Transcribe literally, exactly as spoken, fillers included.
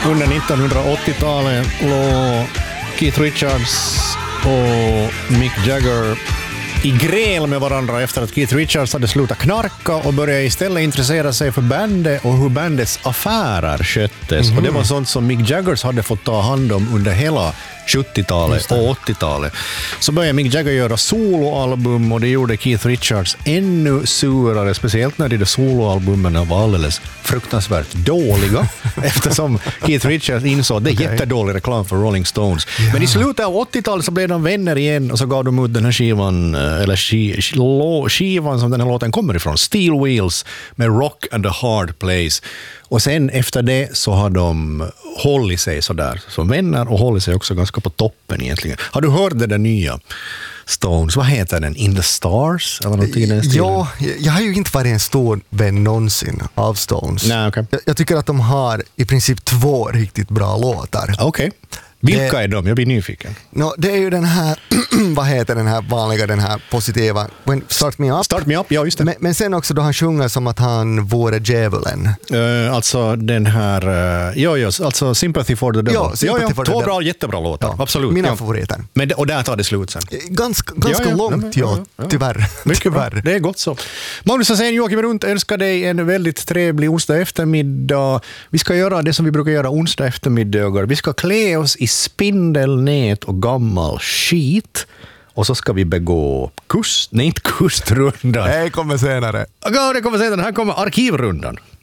Under nittonhundraåttiotalet låg Keith Richards och Mick Jagger i gräl med varandra efter att Keith Richards hade slutat knarka och började istället intressera sig för bandet och hur bandets affärer sköttes. Mm-hmm. Och det var sånt som Mick Jaggers hade fått ta hand om under hela sjuttiotalet och åttiotalet. Så började Mick Jagger göra soloalbum och det gjorde Keith Richards ännu surare, speciellt när de soloalbumen var alldeles fruktansvärt dåliga eftersom Keith Richards insåg att det är okay. jättedålig reklam för Rolling Stones. Ja. Men i slutet av åttiotalet så blev de vänner igen och så gav de ut den här skivan eller skivan som den här låten kommer ifrån, Steel Wheels med Rock and the Hard Place. Och sen efter det så har de hållit sig sådär som vänner och hållit sig också ganska på toppen egentligen. Har du hört det där nya Stones? Vad heter den? In the Stars? Eller någonting i den stilen? Ja, jag har ju inte varit en stor vän någonsin av Stones. Nej, okay. jag, jag tycker att de har i princip två riktigt bra låtar. Okej. Okay. Vilka det, är de? Jag blir nyfiken. No, det är ju den här, vad heter den här vanliga, den här positiva, when, Start Me Up. Start Me Up, ja just det. Men, men sen också då han sjunger som att han vore djävulen. Uh, alltså den här, uh, ja, ja, alltså Sympathy for the Devil. Ja, ja, ja, for två bra, jättebra låtar, ja, absolut. Mina ja. favoriter. Men, och där tar det slut sen. Ganska, ganska ja, ja, långt, ja, ja, ja. tyvärr. Mycket tyvärr. Bra. Det är gott så. Magnus Hansén, Joakim Runt önskar dig en väldigt trevlig onsdag eftermiddag. Vi ska göra det som vi brukar göra onsdag eftermiddagar. Vi ska klä oss i spindel, nät och gammal skit. Och så ska vi begå kust, nej inte kustrundan. Det kommer senare. Ja, det kommer senare. Här kommer arkivrundan.